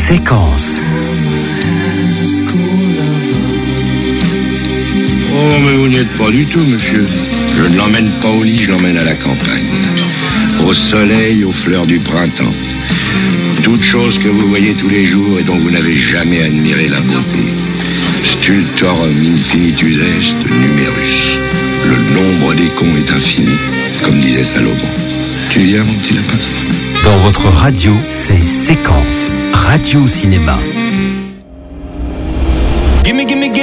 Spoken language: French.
Séquence. Oh, mais vous n'y êtes pas du tout, monsieur. Je ne l'emmène pas au lit, je l'emmène à la campagne. Au soleil, aux fleurs du printemps. Toutes choses que vous voyez tous les jours et dont vous n'avez jamais admiré la beauté. Stultorum infinitus est numerus. Le nombre des cons est infini, comme disait Salomon. Tu viens, mon petit lapin ? Dans votre radio, c'est Séquence. Radio Cinéma.